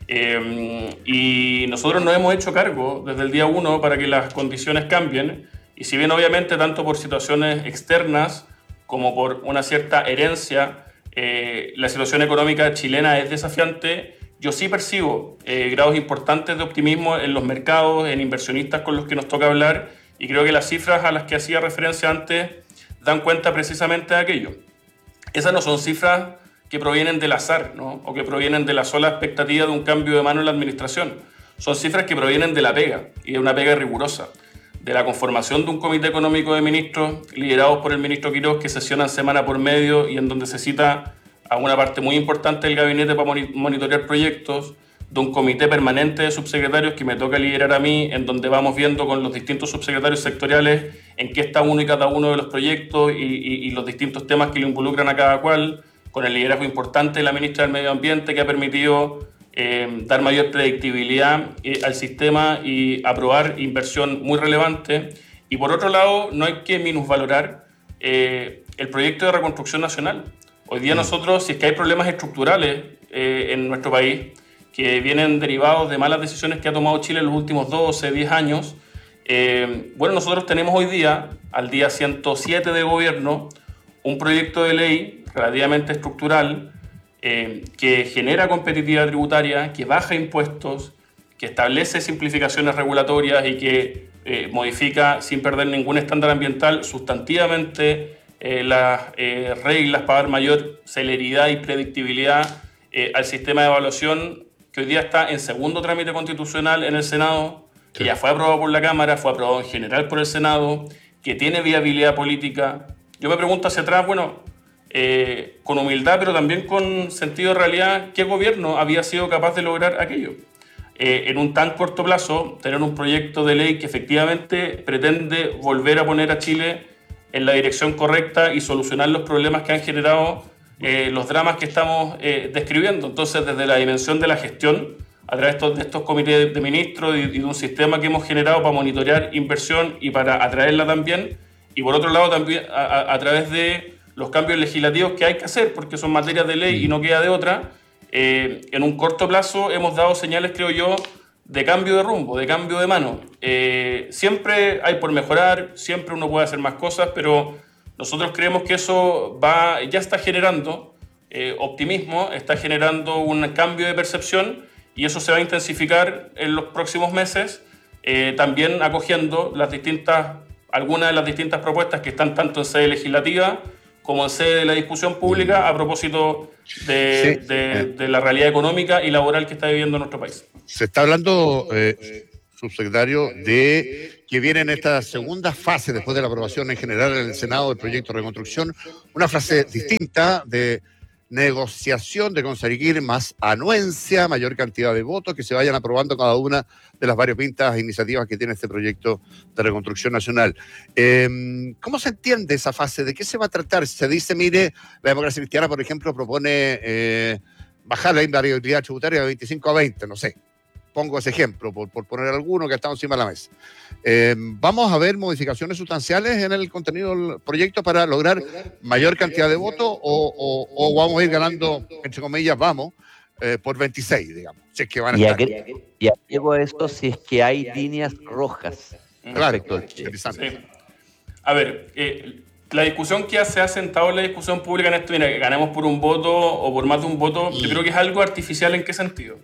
Eh, y nosotros nos hemos hecho cargo desde el día uno para que las condiciones cambien, y si bien obviamente tanto por situaciones externas como por una cierta herencia, eh, la situación económica chilena es desafiante, yo sí percibo eh, grados importantes de optimismo en los mercados, en inversionistas con los que nos toca hablar. Y creo que las cifras a las que hacía referencia antes dan cuenta precisamente de aquello. Esas no son cifras que provienen del azar, ¿no? O que provienen de la sola expectativa de un cambio de mano en la administración. Son cifras que provienen de la pega, y de una pega rigurosa, de la conformación de un comité económico de ministros liderados por el ministro Quiroz, que sesionan semana por medio y en donde se cita a una parte muy importante del gabinete para monitorear proyectos, de un comité permanente de subsecretarios que me toca liderar a mí, en donde vamos viendo con los distintos subsecretarios sectoriales en qué está uno y cada uno de los proyectos y, y, y los distintos temas que lo involucran a cada cual, con el liderazgo importante de la ministra del Medio Ambiente, que ha permitido eh, dar mayor predictibilidad eh, al sistema y aprobar inversión muy relevante. Y por otro lado, no hay que minusvalorar eh, el proyecto de reconstrucción nacional. Hoy día nosotros, si es que hay problemas estructurales eh, en nuestro país, que vienen derivados de malas decisiones que ha tomado Chile en los últimos doce, diez años. Eh, bueno, nosotros tenemos hoy día, al día ciento siete de gobierno, un proyecto de ley relativamente estructural eh, que genera competitividad tributaria, que baja impuestos, que establece simplificaciones regulatorias y que eh, modifica, sin perder ningún estándar ambiental, sustantivamente eh, las eh, reglas para dar mayor celeridad y predictibilidad eh, al sistema de evaluación, que hoy día está en segundo trámite constitucional en el Senado, que ya fue aprobado por la Cámara, fue aprobado en general por el Senado, que tiene viabilidad política. Yo me pregunto hacia atrás, bueno, eh, con humildad, pero también con sentido de realidad, ¿qué gobierno había sido capaz de lograr aquello? Eh, en un tan corto plazo, tener un proyecto de ley que efectivamente pretende volver a poner a Chile en la dirección correcta y solucionar los problemas que han generado Eh, los dramas que estamos eh, describiendo. Entonces, desde la dimensión de la gestión, a través de estos, de estos comités de ministros y, y de un sistema que hemos generado para monitorear inversión y para atraerla también, y por otro lado también a, a, a través de los cambios legislativos que hay que hacer, porque son materias de ley y no queda de otra, eh, en un corto plazo hemos dado señales, creo yo, de cambio de rumbo, de cambio de mano. Eh, siempre hay por mejorar, siempre uno puede hacer más cosas, pero nosotros creemos que eso va, ya está generando eh, optimismo, está generando un cambio de percepción, y eso se va a intensificar en los próximos meses eh, también acogiendo las distintas, algunas de las distintas propuestas que están tanto en sede legislativa como en sede de la discusión pública a propósito de, sí. de, de la realidad económica y laboral que está viviendo nuestro país. Se está hablando, eh, subsecretario, de que viene en esta segunda fase, después de la aprobación en general en el Senado del proyecto de reconstrucción, una fase distinta de negociación, de conseguir más anuencia, mayor cantidad de votos, que se vayan aprobando cada una de las variopintas iniciativas que tiene este proyecto de reconstrucción nacional. Eh, ¿Cómo se entiende esa fase? ¿De qué se va a tratar? Se dice, mire, la democracia cristiana, por ejemplo, propone eh, bajar la invariabilidad tributaria de veinticinco a veinte, no sé. Pongo ese ejemplo, por, por poner alguno que está encima de la mesa. Eh, ¿Vamos a ver modificaciones sustanciales en el contenido del proyecto para lograr mayor cantidad de votos o, o, o vamos a ir ganando, entre comillas, vamos, eh, por veintiséis, digamos? Si es que van a y, estar. agre y agrego esto si es que hay líneas rojas. Claro, interesante. Sí. A ver, eh, la discusión que se ha sentado en la discusión pública en esto, mira, que ganemos por un voto o por más de un voto, yo creo que es algo artificial. ¿En qué sentido?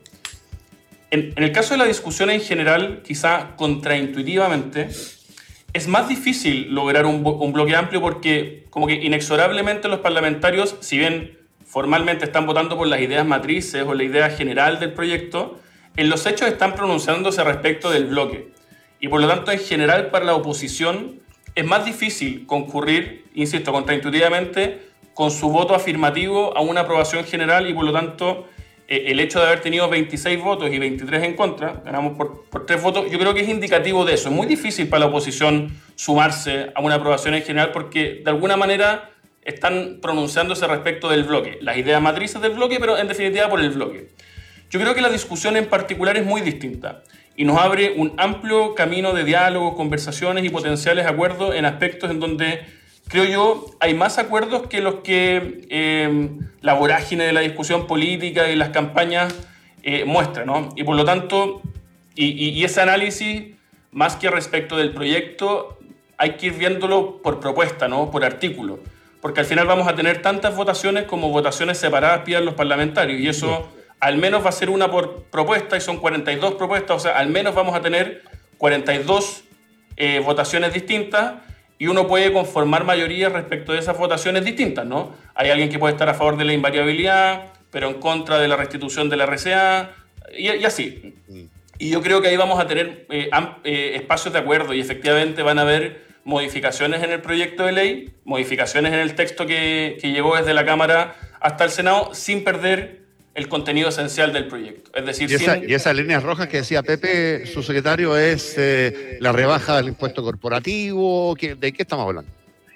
En, en el caso de la discusión en general, quizá contraintuitivamente, es más difícil lograr un, un bloque amplio porque como que inexorablemente los parlamentarios, si bien formalmente están votando por las ideas matrices o la idea general del proyecto, en los hechos están pronunciándose respecto del bloque. Y por lo tanto, en general, para la oposición es más difícil concurrir, insisto, contraintuitivamente, con su voto afirmativo a una aprobación general y por lo tanto el hecho de haber tenido veintiséis votos y veintitrés en contra, ganamos por, por tres votos, yo creo que es indicativo de eso. Es muy difícil para la oposición sumarse a una aprobación en general porque de alguna manera están pronunciándose respecto del bloque, las ideas matrices del bloque, pero en definitiva por el bloque. Yo creo que la discusión en particular es muy distinta y nos abre un amplio camino de diálogo, conversaciones y potenciales acuerdos en aspectos en donde creo yo, hay más acuerdos que los que eh, la vorágine de la discusión política y las campañas eh, muestran, ¿no? Y por lo tanto, y, y, y ese análisis, más que respecto del proyecto, hay que ir viéndolo por propuesta, ¿no? Por artículo. Porque al final vamos a tener tantas votaciones como votaciones separadas pidan los parlamentarios. Y eso al menos va a ser una por propuesta y son cuarenta y dos propuestas. O sea, al menos vamos a tener cuarenta y dos eh, votaciones distintas. Y uno puede conformar mayoría respecto de esas votaciones distintas, ¿no? Hay alguien que puede estar a favor de la invariabilidad, pero en contra de la restitución de la R C A, y, y así. Y yo creo que ahí vamos a tener eh, eh, espacios de acuerdo y efectivamente van a haber modificaciones en el proyecto de ley, modificaciones en el texto que, que llegó desde la Cámara hasta el Senado, sin perder el contenido esencial del proyecto. Es decir, y, esa, sin... y esas líneas rojas que decía Pepe, su secretario, es eh, la rebaja del impuesto corporativo. ¿De qué estamos hablando?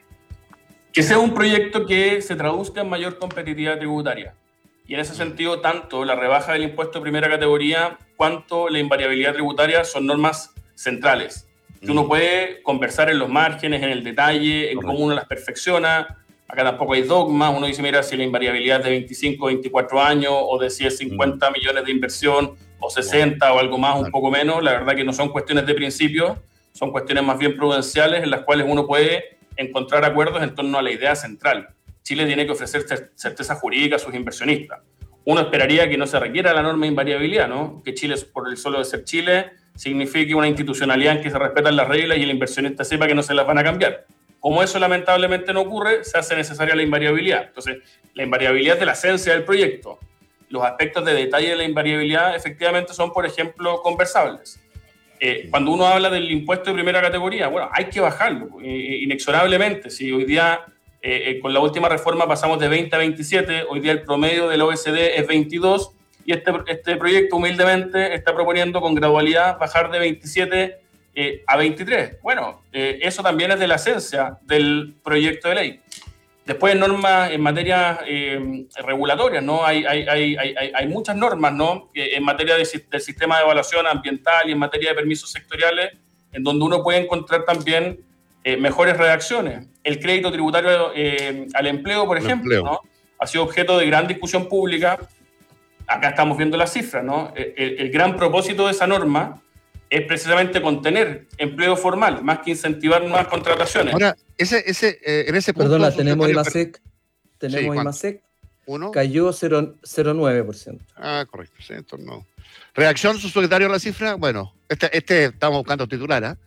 Que sea un proyecto que se traduzca en mayor competitividad tributaria. Y en ese sentido, tanto la rebaja del impuesto de primera categoría cuanto la invariabilidad tributaria son normas centrales. Que uno puede conversar en los márgenes, en el detalle, en cómo uno las perfecciona. Acá tampoco hay dogmas. Uno dice, mira, si la invariabilidad es de veinticinco, veinticuatro años, o de si es cincuenta millones de inversión, o sesenta, o algo más, un poco menos. La verdad que no son cuestiones de principio, son cuestiones más bien prudenciales en las cuales uno puede encontrar acuerdos en torno a la idea central. Chile tiene que ofrecer certeza jurídica a sus inversionistas. Uno esperaría que no se requiera la norma de invariabilidad, ¿no? Que Chile, por el solo de ser Chile, signifique una institucionalidad en que se respetan las reglas y el inversionista sepa que no se las van a cambiar. Como eso lamentablemente no ocurre, se hace necesaria la invariabilidad. Entonces, la invariabilidad es de la esencia del proyecto. Los aspectos de detalle de la invariabilidad efectivamente son, por ejemplo, conversables. Eh, cuando uno habla del impuesto de primera categoría, bueno, hay que bajarlo eh, inexorablemente. Si hoy día, eh, eh, con la última reforma pasamos de veinte a veintisiete, hoy día el promedio del O E C D es veintidós, y este, este proyecto humildemente está proponiendo con gradualidad bajar de veintisiete Eh, a veintitrés. Bueno, eh, eso también es de la esencia del proyecto de ley. Después, normas en materia eh, regulatorias, ¿no? Hay, hay, hay, hay, hay muchas normas, ¿no? En materia de, del sistema de evaluación ambiental y en materia de permisos sectoriales, en donde uno puede encontrar también eh, mejores redacciones. El crédito tributario eh, al empleo, por ejemplo, ¿no? Ha sido objeto de gran discusión pública. Acá estamos viendo las cifras, ¿no? El, el, el gran propósito de esa norma es precisamente contener empleo formal, más que incentivar nuevas contrataciones. Ahora, ese, ese, eh, en ese punto... Perdona, tenemos IMASEC, tenemos sí, IMASEC, ¿Uno? Cayó cero coma nueve por ciento. Ah, correcto, sí, entonces no. ¿Reacción, subsecretario, a la cifra? Bueno, este, este estamos buscando titular, ¿ah?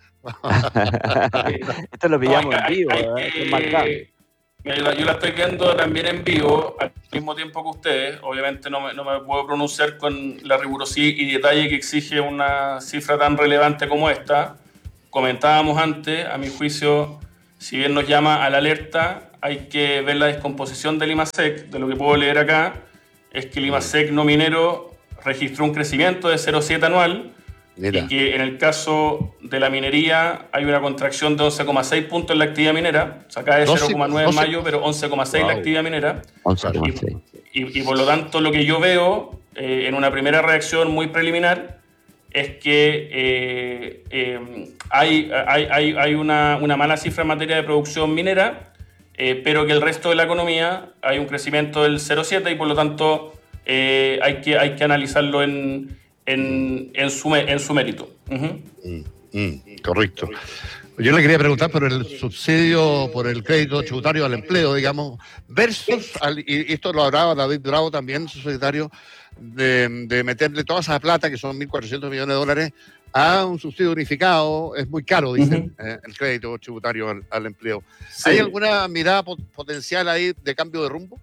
¿eh? Esto lo pillamos No, en vivo, hay, ¿eh? hay, Esto es más grave. Mira, yo la estoy viendo también en vivo, al mismo tiempo que ustedes. Obviamente no me, no me puedo pronunciar con la rigurosidad y detalle que exige una cifra tan relevante como esta. Comentábamos antes, a mi juicio, si bien nos llama a la alerta, hay que ver la descomposición del IMASEC. De lo que puedo leer acá, es que el IMASEC no minero registró un crecimiento de cero coma siete anual. Mira. Y que en el caso de la minería hay una contracción de once coma seis puntos en la actividad minera, o sea, acá de cero coma nueve en mayo, pero once coma seis wow. La actividad minera. once coma seis. Y, y, y por lo tanto lo que yo veo eh, en una primera reacción muy preliminar es que eh, eh, hay, hay, hay, hay una, una mala cifra en materia de producción minera, eh, pero que el resto de la economía hay un crecimiento del cero coma siete y por lo tanto eh, hay, que, hay que analizarlo en... En, en, su, en su mérito. Uh-huh. mm, mm, correcto. Yo le quería preguntar por el subsidio, por el crédito tributario al empleo, digamos, versus, al, y esto lo hablaba David Bravo también, su secretario, de, de meterle toda esa plata, que son mil cuatrocientos millones de dólares, a un subsidio unificado. Es muy caro, dicen, uh-huh. eh, el crédito tributario al, al empleo. Sí. ¿Hay alguna mirada pot- potencial ahí de cambio de rumbo?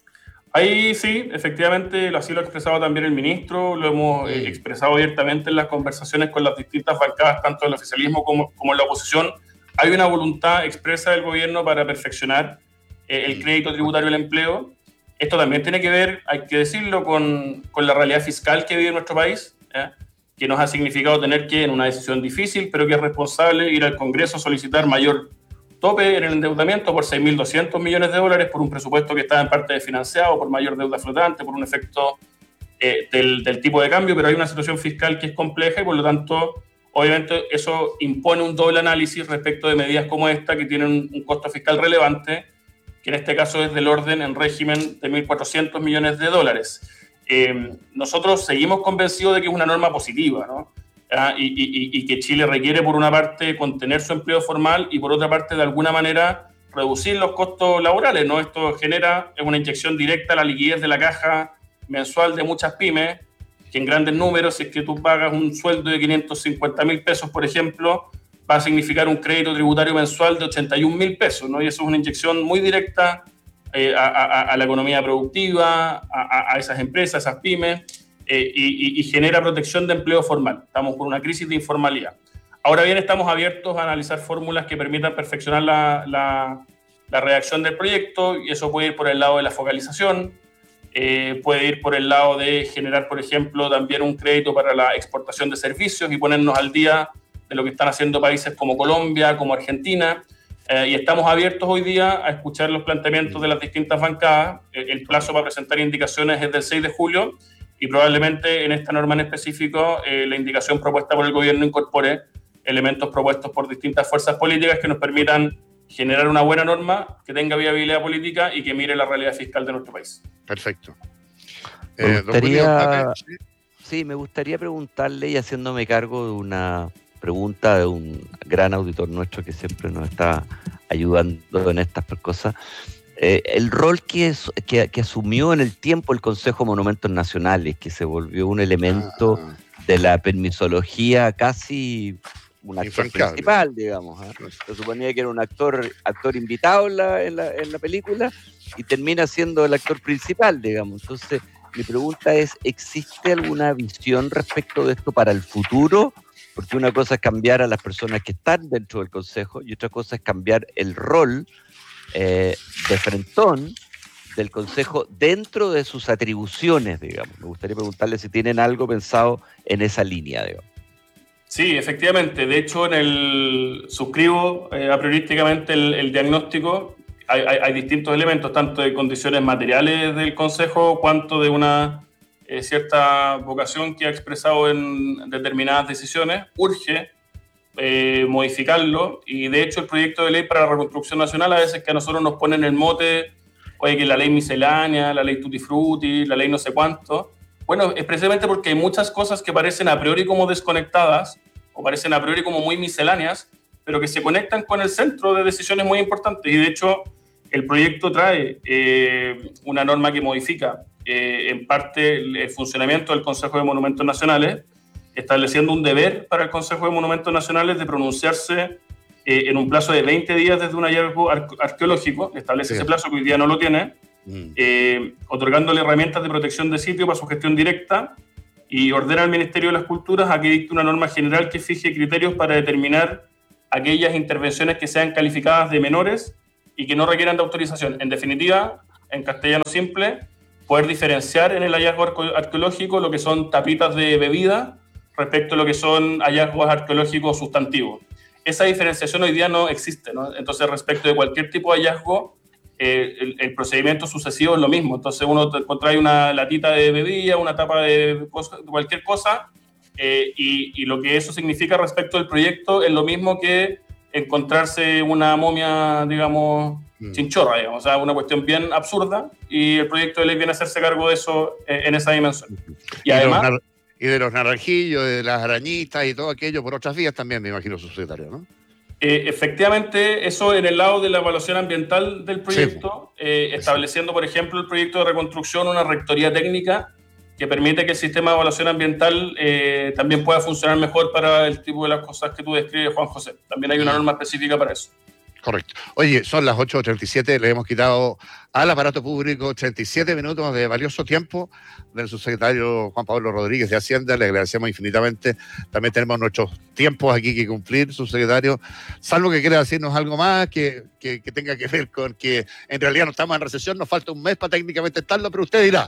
Ahí sí, efectivamente, así lo ha expresado también el ministro, lo hemos eh, expresado abiertamente en las conversaciones con las distintas bancadas, tanto del oficialismo como, como en la oposición. Hay una voluntad expresa del gobierno para perfeccionar eh, el crédito tributario al empleo. Esto también tiene que ver, hay que decirlo, con, con la realidad fiscal que vive nuestro país, ¿eh? que nos ha significado tener que, en una decisión difícil, pero que es responsable, ir al Congreso a solicitar mayor tope en el endeudamiento por seis mil doscientos millones de dólares por un presupuesto que estaba en parte desfinanciado, por mayor deuda flotante, por un efecto eh, del, del tipo de cambio, pero hay una situación fiscal que es compleja y por lo tanto, obviamente, eso impone un doble análisis respecto de medidas como esta que tienen un costo fiscal relevante, que en este caso es del orden en régimen de mil cuatrocientos millones de dólares. Eh, nosotros seguimos convencidos de que es una norma positiva, ¿no? Ah, y, y, y que Chile requiere, por una parte, contener su empleo formal y, por otra parte, de alguna manera, reducir los costos laborales, ¿no? Esto genera una inyección directa a la liquidez de la caja mensual de muchas pymes, que en grandes números, si es que tú pagas un sueldo de quinientos cincuenta mil pesos, por ejemplo, va a significar un crédito tributario mensual de ochenta y un mil pesos, ¿no? Y eso es una inyección muy directa eh, a, a, a la economía productiva, a, a esas empresas, a esas pymes. Eh, y, y genera protección de empleo formal. Estamos con una crisis de informalidad. Ahora bien, estamos abiertos a analizar fórmulas que permitan perfeccionar la, la, la redacción del proyecto, y eso puede ir por el lado de la focalización, eh, puede ir por el lado de generar, por ejemplo, también un crédito para la exportación de servicios y ponernos al día de lo que están haciendo países como Colombia, como Argentina, eh, y estamos abiertos hoy día a escuchar los planteamientos de las distintas bancadas. El plazo para presentar indicaciones es del seis de julio, y probablemente en esta norma en específico eh, la indicación propuesta por el gobierno incorpore elementos propuestos por distintas fuerzas políticas que nos permitan generar una buena norma que tenga viabilidad política y que mire la realidad fiscal de nuestro país. Perfecto. Me Eh, gustaría, sí, me gustaría preguntarle, y haciéndome cargo de una pregunta de un gran auditor nuestro que siempre nos está ayudando en estas cosas. Eh, el rol que, es, que, que asumió en el tiempo el Consejo de Monumentos Nacionales, que se volvió un elemento ah. de la permisología casi un actor principal, digamos. ¿eh? Se suponía que era un actor actor invitado en la, en, la, en la película y termina siendo el actor principal, digamos. Entonces, mi pregunta es, ¿existe alguna visión respecto de esto para el futuro? Porque una cosa es cambiar a las personas que están dentro del Consejo y otra cosa es cambiar el rol Eh, de frentón del Consejo dentro de sus atribuciones, digamos. Me gustaría preguntarle si tienen algo pensado en esa línea, digamos. Sí, efectivamente. De hecho, en el suscribo eh, a priorísticamente el, el diagnóstico. Hay, hay, hay distintos elementos, tanto de condiciones materiales del Consejo, cuanto de una eh, cierta vocación que ha expresado en determinadas decisiones. Urge Eh, modificarlo, y de hecho el proyecto de ley para la reconstrucción nacional a veces que a nosotros nos ponen el mote, oye, que la ley miscelánea, la ley tutti frutti, la ley no sé cuánto. Bueno, es precisamente porque hay muchas cosas que parecen a priori como desconectadas o parecen a priori como muy misceláneas, pero que se conectan con el centro de decisiones muy importantes. Y de hecho el proyecto trae eh, una norma que modifica eh, en parte el funcionamiento del Consejo de Monumentos Nacionales, estableciendo un deber para el Consejo de Monumentos Nacionales de pronunciarse eh, en un plazo de veinte días desde un hallazgo ar- arqueológico, establece sí. ese plazo que hoy día no lo tiene, mm. eh, otorgándole herramientas de protección de sitio para su gestión directa y ordena al Ministerio de las Culturas a que dicte una norma general que fije criterios para determinar aquellas intervenciones que sean calificadas de menores y que no requieran de autorización. En definitiva, en castellano simple, poder diferenciar en el hallazgo arque- arqueológico lo que son tapitas de bebida respecto a lo que son hallazgos arqueológicos sustantivos. Esa diferenciación hoy día no existe, ¿no? Entonces, respecto de cualquier tipo de hallazgo, eh, el, el procedimiento sucesivo es lo mismo. Entonces, uno trae una latita de bebida, una tapa de, cosa, de cualquier cosa, eh, y, y lo que eso significa respecto del proyecto es lo mismo que encontrarse una momia, digamos, mm. chinchorra, digamos, o sea, una cuestión bien absurda, y el proyecto de ley viene a hacerse cargo de eso eh, en esa dimensión. Y, y además... Y de los naranjillos, de las arañitas y todo aquello por otras vías también, me imagino, subsecretario, ¿no? Eh, efectivamente, eso en el lado de la evaluación ambiental del proyecto, sí. eh, estableciendo, por ejemplo, el proyecto de reconstrucción, una rectoría técnica que permite que el sistema de evaluación ambiental eh, también pueda funcionar mejor para el tipo de las cosas que tú describes, Juan José. También hay una norma específica para eso. Correcto. Oye, son las ocho treinta y siete, le hemos quitado al aparato público treinta y siete minutos de valioso tiempo del subsecretario Juan Pablo Rodríguez de Hacienda, le agradecemos infinitamente. También tenemos nuestros tiempos aquí que cumplir, subsecretario, salvo que quiera decirnos algo más que, que, que tenga que ver con que en realidad no estamos en recesión, nos falta un mes para técnicamente estarlo, pero usted dirá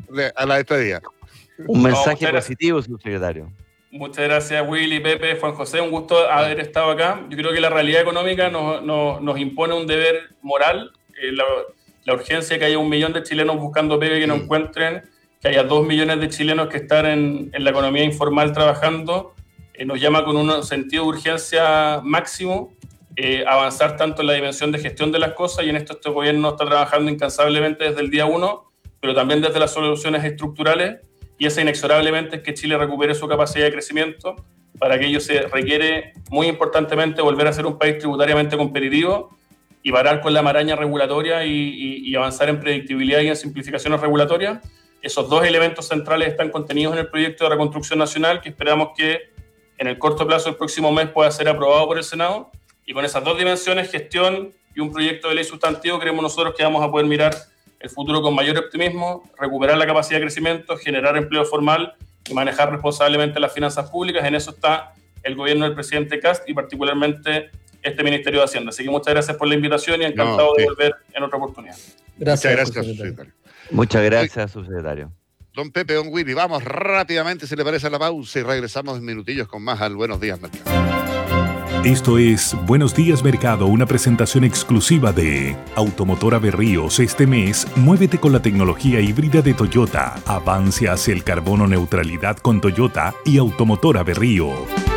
a la despedida. Un mensaje no, positivo, subsecretario. Muchas gracias, Willy, Pepe, Juan José, un gusto haber estado acá. Yo creo que la realidad económica nos, nos, nos impone un deber moral, eh, la, la urgencia de que haya un millón de chilenos buscando pega y que no encuentren, que haya dos millones de chilenos que están en, en la economía informal trabajando, eh, nos llama con un sentido de urgencia máximo eh, avanzar tanto en la dimensión de gestión de las cosas, y en esto este gobierno está trabajando incansablemente desde el día uno, pero también desde las soluciones estructurales. Y esa inexorablemente es que Chile recupere su capacidad de crecimiento. Para que ello se requiere muy importantemente volver a ser un país tributariamente competitivo y parar con la maraña regulatoria y, y, y avanzar en predictibilidad y en simplificaciones regulatorias. Esos dos elementos centrales están contenidos en el proyecto de reconstrucción nacional, que esperamos que en el corto plazo del próximo mes pueda ser aprobado por el Senado. Y con esas dos dimensiones, gestión y un proyecto de ley sustantivo, creemos nosotros que vamos a poder mirar el futuro con mayor optimismo, recuperar la capacidad de crecimiento, generar empleo formal y manejar responsablemente las finanzas públicas. En eso está el gobierno del presidente Kast y particularmente este Ministerio de Hacienda. Así que muchas gracias por la invitación y encantado no, sí. de volver en otra oportunidad. Gracias, muchas gracias, subsecretario. Muchas gracias, subsecretario. Don Pepe, don Willy, vamos rápidamente, si le parece, a la pausa y regresamos en minutillos con más al Buenos Días Mercado. Esto es Buenos Días Mercado, una presentación exclusiva de Automotora Berríos. Este mes, muévete con la tecnología híbrida de Toyota. Avance hacia el carbono neutralidad con Toyota y Automotora Berrío.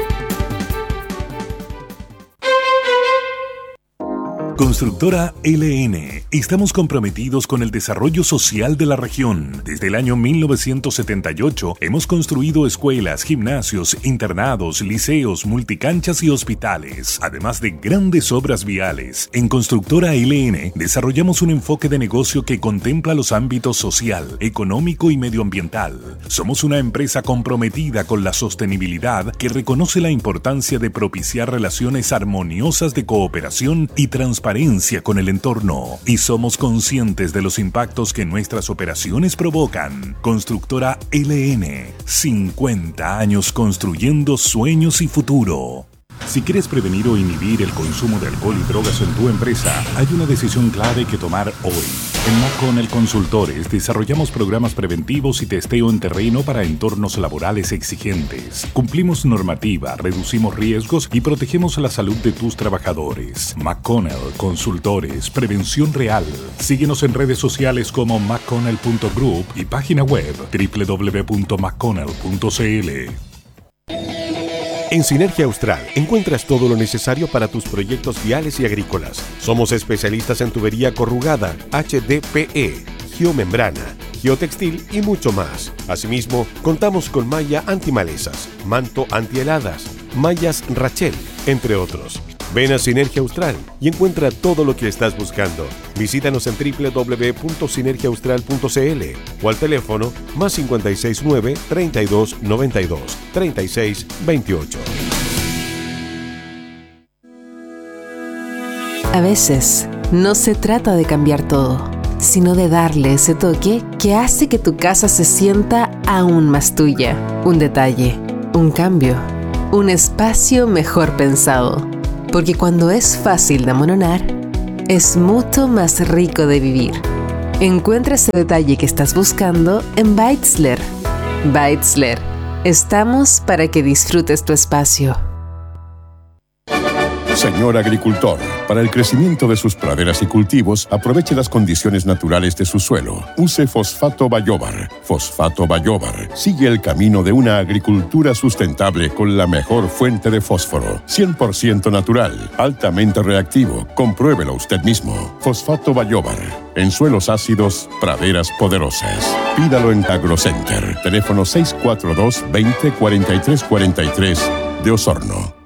Constructora L N. Estamos comprometidos con el desarrollo social de la región. Desde el año mil novecientos setenta y ocho hemos construido escuelas, gimnasios, internados, liceos, multicanchas y hospitales, además de grandes obras viales. En Constructora L N desarrollamos un enfoque de negocio que contempla los ámbitos social, económico y medioambiental. Somos una empresa comprometida con la sostenibilidad que reconoce la importancia de propiciar relaciones armoniosas de cooperación y transparencia con el entorno, y somos conscientes de los impactos que nuestras operaciones provocan. Constructora L N, cincuenta años construyendo sueños y futuro. Si quieres prevenir o inhibir el consumo de alcohol y drogas en tu empresa, hay una decisión clave que tomar hoy. En McConnell Consultores desarrollamos programas preventivos y testeo en terreno para entornos laborales exigentes. Cumplimos normativa, reducimos riesgos y protegemos la salud de tus trabajadores. McConnell Consultores, prevención real. Síguenos en redes sociales como mcconnell punto group y página web doble u doble u doble u punto mcconnell punto c l. En Sinergia Austral encuentras todo lo necesario para tus proyectos viales y agrícolas. Somos especialistas en tubería corrugada, H D P E, geomembrana, geotextil y mucho más. Asimismo, contamos con malla antimalezas, manto antiheladas, mallas Rachel, entre otros. Ven a Sinergia Austral y encuentra todo lo que estás buscando. Visítanos en doble u doble u doble u punto sinergia austral punto c l o al teléfono más cinco seis nueve, treinta y dos, noventa y dos, treinta y seis, veintiocho. A veces, no se trata de cambiar todo, sino de darle ese toque que hace que tu casa se sienta aún más tuya. Un detalle, un cambio, un espacio mejor pensado. Porque cuando es fácil de amononar, es mucho más rico de vivir. Encuentra ese detalle que estás buscando en Beitzler. Beitzler. Estamos para que disfrutes tu espacio. Señor agricultor, para el crecimiento de sus praderas y cultivos, aproveche las condiciones naturales de su suelo. Use Fosfato Bayobar. Fosfato Bayobar sigue el camino de una agricultura sustentable con la mejor fuente de fósforo. cien por ciento natural, altamente reactivo. Compruébelo usted mismo. Fosfato Bayobar. En suelos ácidos, praderas poderosas. Pídalo en AgroCenter. Teléfono seis cuatro dos, veinte, cuarenta y tres cuarenta y tres de Osorno.